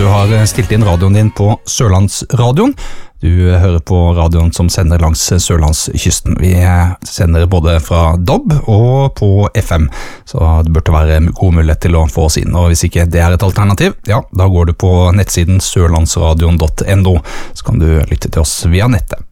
du har stilt inn radioen din på Sørlandsradioen. Du hører på radioen som sender langs Sørlandskysten. Vi sender både fra DAB og på FM, så det burde være god mulighet til å få oss inn. Og hvis ikke det er et alternativ, ja, da går du på nettsiden sørlandsradion.no, så kan du lytte til oss via nettet.